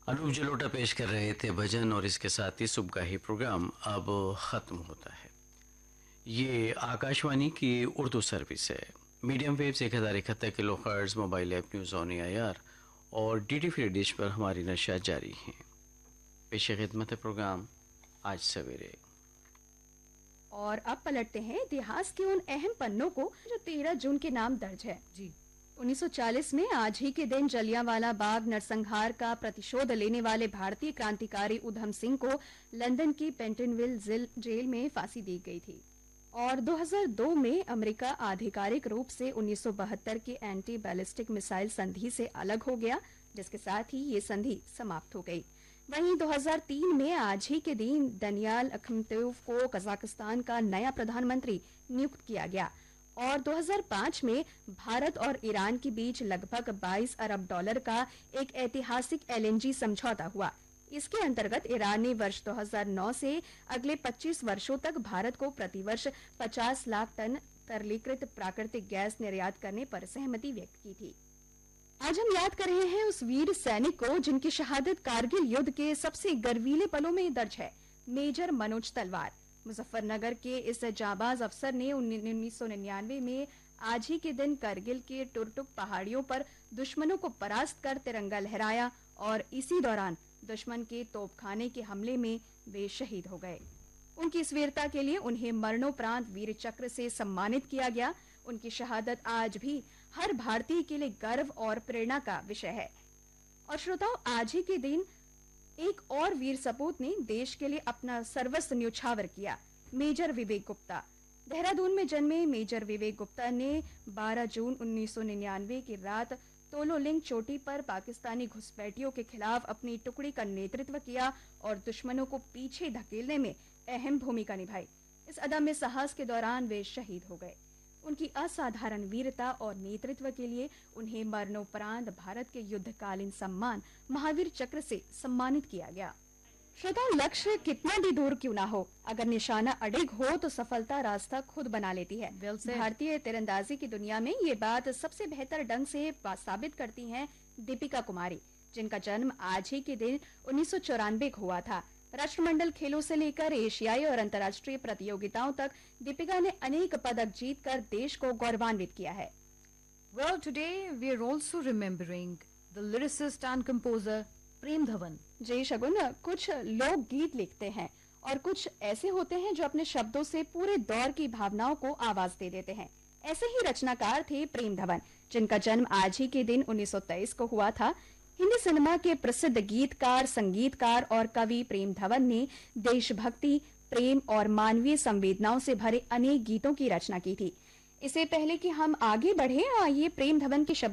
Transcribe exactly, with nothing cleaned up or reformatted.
अनूप जलोटा पेश कर रहे थे भजन और इसके साथ ही सुबह प्रोग्राम अब ख़त्म होता है। ये आकाशवाणी की उर्दू सर्विस है। मीडियम वेव्स एक हज़ार इकहत्तर kilo hertz, mobile app news on A I R और डी टी फ्री डिश पर हमारी नशियात जारी हैं। पेश खिदमत प्रोग्राम आज सवेरे। और अब पलटते हैं इतिहास के उन अहम पन्नों को जो तेरह जून के नाम दर्ज है। जी उन्नीस सौ चालीस में आज ही के दिन जलियांवाला बाग नरसंहार का प्रतिशोध लेने वाले भारतीय क्रांतिकारी उधम सिंह को लंदन की पेंटनविल जेल में फांसी दी गई थी। और दो हज़ार दो में अमेरिका आधिकारिक रूप से उन्नीस सौ बहत्तर की एंटी बैलिस्टिक मिसाइल संधि से अलग हो गया, जिसके साथ ही ये संधि समाप्त हो गई। वहीं दो हज़ार तीन में आज ही के दिन दनियाल अखमतोव को कजाकिस्तान का नया प्रधानमंत्री नियुक्त किया गया। और दो हज़ार पाँच में भारत और ईरान के बीच लगभग बाईस अरब डॉलर का एक ऐतिहासिक एल एन जी समझौता हुआ। इसके अंतर्गत ईरान ने वर्ष दो हज़ार नौ से अगले पच्चीस वर्षों तक भारत को प्रतिवर्ष पचास लाख टन तरलीकृत प्राकृतिक गैस निर्यात करने पर सहमति व्यक्त की थी। आज हम याद कर रहे हैं उस वीर सैनिक को जिनकी शहादत कारगिल युद्ध के सबसे गर्वीले पलों में दर्ज है, मेजर मनोज तलवार। मुजफ्फरनगर के इस जाबाज अफसर ने उन्नीस सौ निन्यानवे में आज ही के दिन करगिल के टुरटुक पहाड़ियों पर दुश्मनों को परास्त कर तिरंगा लहराया और इसी दौरान दुश्मन के तोपखाने के हमले में वे शहीद हो गए। उनकी इस वीरता के लिए उन्हें मरणोपरांत वीर चक्र से सम्मानित किया गया। उनकी शहादत आज भी हर भारतीय के लिए गर्व और प्रेरणा का विषय है। और श्रोताओं, आज ही के दिन एक और वीर सपूत ने देश के लिए अपना सर्वस्व न्यौछावर किया, मेजर विवेक गुप्ता। देहरादून में जन्मे मेजर विवेक गुप्ता ने बारह जून उन्नीस सौ निन्यानवे की रात तोलोलिंग चोटी पर पाकिस्तानी घुसपैठियों के खिलाफ अपनी टुकड़ी का नेतृत्व किया और दुश्मनों को पीछे धकेलने में अहम भूमिका निभाई। इस अदम्य साहस के दौरान वे शहीद हो गए। उनकी असाधारण वीरता और नेतृत्व के लिए उन्हें मरणोपरांत भारत के युद्धकालीन सम्मान महावीर चक्र से सम्मानित किया गया। श्रोताओं, लक्ष्य कितना भी दूर क्यों ना हो, अगर निशाना अडिग हो तो सफलता रास्ता खुद बना लेती है। भारतीय तीरंदाजी की दुनिया में ये बात सबसे बेहतर ढंग से साबित करती हैं दीपिका कुमारी, जिनका जन्म आज ही के दिन उन्नीस सौ चौरानवे को हुआ था। राष्ट्रमंडल खेलों से लेकर एशियाई और अंतर्राष्ट्रीय प्रतियोगिताओं तक दीपिका ने अनेक पदक जीतकर देश को गौरवान्वित किया है। Well, today we are also remembering the lyricist and composer प्रेम धवन। जय शगुन, कुछ लोग गीत लिखते हैं और कुछ ऐसे होते हैं जो अपने शब्दों से पूरे दौर की भावनाओं को आवाज दे देते हैं। ऐसे ही रचनाकार थे प्रेम धवन, जिनका जन्म आज ही के दिन उन्नीस सौ तेईस को हुआ था। हिंदी सिनेमा के प्रसिद्ध गीतकार, संगीतकार और कवि प्रेम धवन ने देशभक्ति, प्रेम और मानवीय संवेदनाओं से भरे अनेक गीतों की रचना की थी। इससे पहले कि हम आगे बढ़े, आइए प्रेम धवन के शब्द